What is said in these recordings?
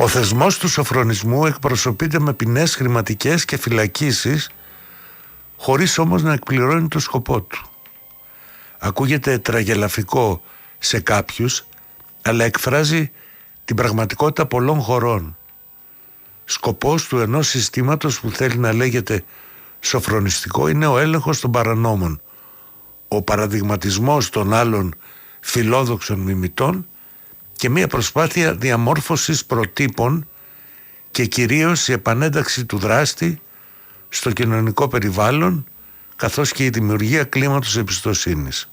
Ο θεσμός του σοφρονισμού εκπροσωπείται με ποινές χρηματικές και φυλακίσεις, χωρίς όμως να εκπληρώνει το σκοπό του. Ακούγεται τραγελαφικό σε κάποιους, αλλά εκφράζει την πραγματικότητα πολλών χωρών. Σκοπός του ενός συστήματος που θέλει να λέγεται σοφρονιστικό είναι ο έλεγχος των παρανόμων, ο παραδειγματισμός των άλλων φιλόδοξων μιμητών και μια προσπάθεια διαμόρφωσης προτύπων και κυρίως η επανένταξη του δράστη στο κοινωνικό περιβάλλον, καθώς και η δημιουργία κλίματος εμπιστοσύνης.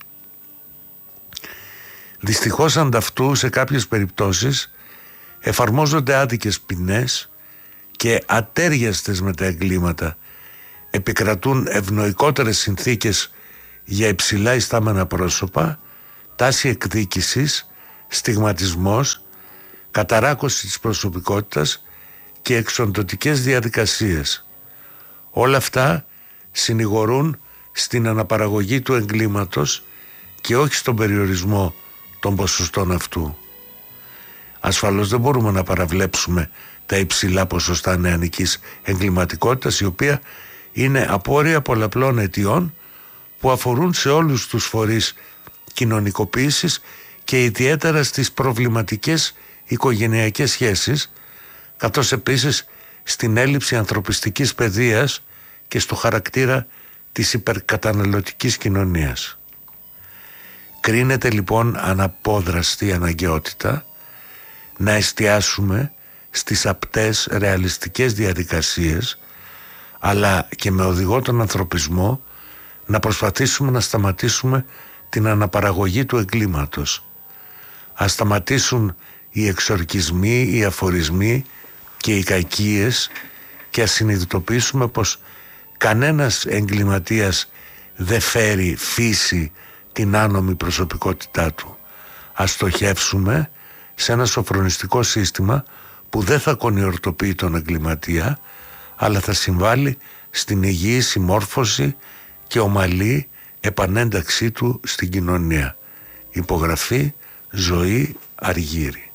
Δυστυχώς ανταυτού σε κάποιες περιπτώσεις εφαρμόζονται άδικες ποινές και ατέριαστες με τα εγκλήματα, επικρατούν ευνοϊκότερες συνθήκες για υψηλά ιστάμενα πρόσωπα, τάση εκδίκησης, στιγματισμός, καταράκωση της προσωπικότητας και εξοντωτικές διαδικασίες. Όλα αυτά συνηγορούν στην αναπαραγωγή του εγκλήματος και όχι στον περιορισμό των ποσοστών αυτού. Ασφαλώς δεν μπορούμε να παραβλέψουμε τα υψηλά ποσοστά νεανικής εγκληματικότητας, η οποία είναι απόρρια πολλαπλών αιτιών που αφορούν σε όλους τους φορείς κοινωνικοποίησης και ιδιαίτερα στις προβληματικές οικογενειακές σχέσεις, καθώς επίσης στην έλλειψη ανθρωπιστικής παιδείας και στο χαρακτήρα της υπερκαταναλωτικής κοινωνίας. Κρίνεται λοιπόν αναπόδραστη αναγκαιότητα να εστιάσουμε στις απτές ρεαλιστικές διαδικασίες, αλλά και με οδηγό τον ανθρωπισμό να προσπαθήσουμε να σταματήσουμε την αναπαραγωγή του εγκλήματος. Ας σταματήσουν οι εξορκισμοί, οι αφορισμοί και οι κακίες και ας συνειδητοποιήσουμε πως κανένας εγκληματίας δεν φέρει φύση την άνομη προσωπικότητά του. Ας στοχεύσουμε σε ένα σοφρονιστικό σύστημα που δεν θα κονιορτοποιεί τον εγκληματία, αλλά θα συμβάλλει στην υγιή συμμόρφωση και ομαλή επανένταξή του στην κοινωνία. Υπογραφή Ζωή Αργύρη.